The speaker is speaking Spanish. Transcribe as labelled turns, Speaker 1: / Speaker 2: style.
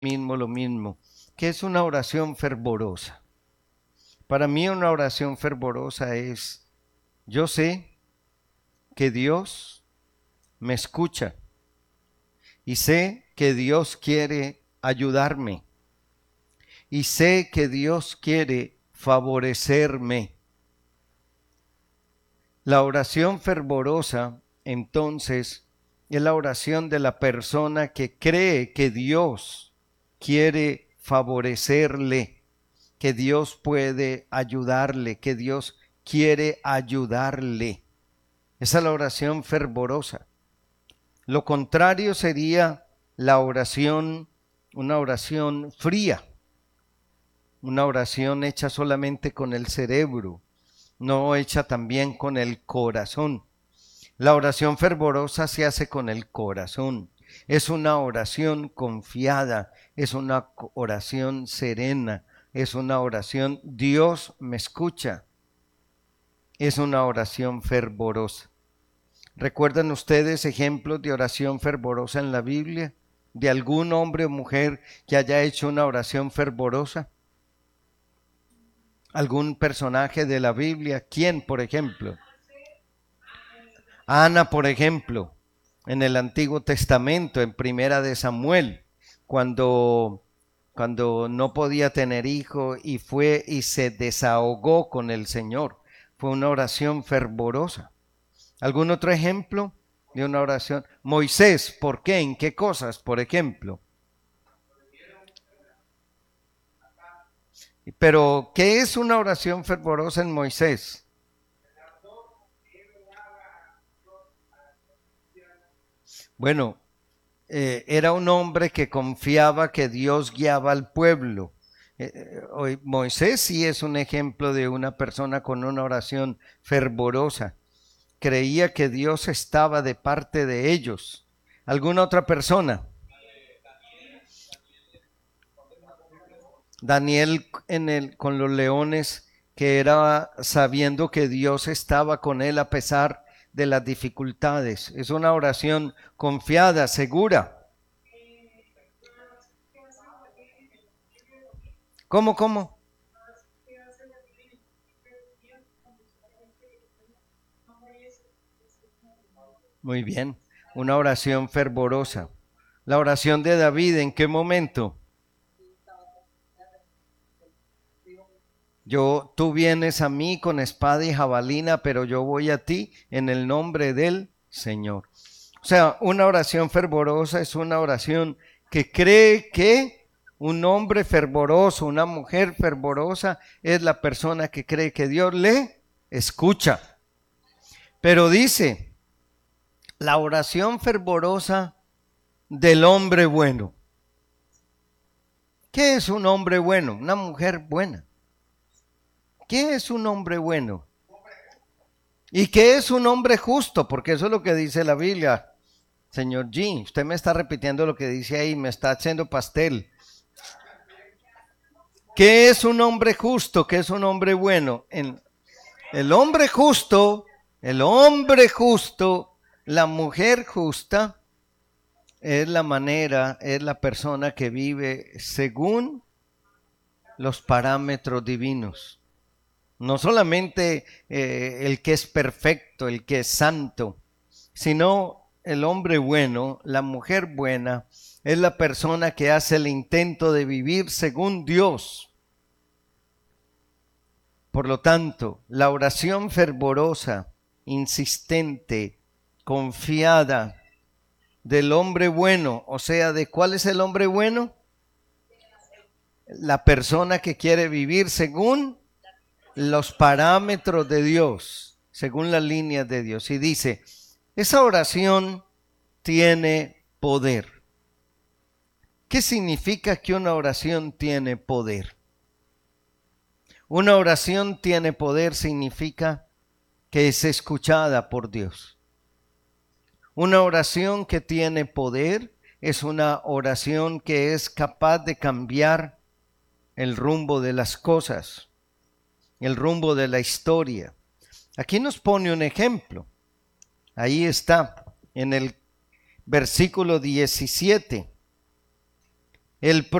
Speaker 1: lo mismo. ¿Qué es una oración fervorosa? Para mí una oración fervorosa es, yo sé que Dios me escucha y sé que Dios quiere ayudarme y sé que Dios quiere favorecerme. La oración fervorosa, entonces, es la oración de la persona que cree que Dios quiere favorecerle, que Dios puede ayudarle, que Dios quiere ayudarle. Esa es la oración fervorosa. Lo contrario sería la oración, una oración fría, una oración hecha solamente con el cerebro, no hecha también con el corazón. La oración fervorosa se hace con el corazón. Es una oración confiada, es una oración serena, es una oración Dios me escucha. Es una oración fervorosa. ¿Recuerdan ustedes ejemplos de oración fervorosa en la Biblia? ¿De algún hombre o mujer que haya hecho una oración fervorosa? ¿Algún personaje de la Biblia? ¿Quién, por ejemplo? Ana, por ejemplo, en el Antiguo Testamento, en Primera de Samuel, cuando, cuando no podía tener hijo y fue y se desahogó con el Señor. Fue una oración fervorosa. ¿Algún otro ejemplo de una oración? Moisés, ¿por qué? ¿En qué cosas, por ejemplo? Pero, ¿qué es una oración fervorosa en Moisés? Bueno, era un hombre que confiaba que Dios guiaba al pueblo. Hoy Moisés sí es un ejemplo de una persona con una oración fervorosa. Creía que Dios estaba de parte de ellos. ¿Alguna otra persona? Daniel con los leones, que era sabiendo que Dios estaba con él a pesar de las dificultades. Es una oración confiada, segura. ¿Cómo, cómo? Muy bien, una oración fervorosa. La oración de David, ¿en qué momento? Tú vienes a mí con espada y jabalina, pero yo voy a ti en el nombre del Señor. O sea, una oración fervorosa es una oración que cree que un hombre fervoroso, una mujer fervorosa, es la persona que cree que Dios le escucha. Pero dice, la oración fervorosa del hombre bueno. ¿Qué es un hombre bueno? Una mujer buena. ¿Qué es un hombre bueno? ¿Y qué es un hombre justo? Porque eso es lo que dice la Biblia. Señor G, usted me está repitiendo lo que dice ahí, me está haciendo pastel. ¿Qué es un hombre justo? ¿Qué es un hombre bueno? El hombre justo, el hombre justo, la mujer justa, es la manera, es la persona que vive según los parámetros divinos. No solamente el que es perfecto, el que es santo, sino el hombre bueno, la mujer buena, es la persona que hace el intento de vivir según Dios. Por lo tanto, la oración fervorosa, insistente, confiada del hombre bueno, o sea, ¿de cuál es el hombre bueno? La persona que quiere vivir según los parámetros de Dios, según las líneas de Dios. Y dice, esa oración tiene poder. ¿Qué significa que una oración tiene poder? Una oración tiene poder significa que es escuchada por Dios. Una oración que tiene poder es una oración que es capaz de cambiar el rumbo de las cosas, el rumbo de la historia. Aquí nos pone un ejemplo. Ahí está, en el versículo 17. El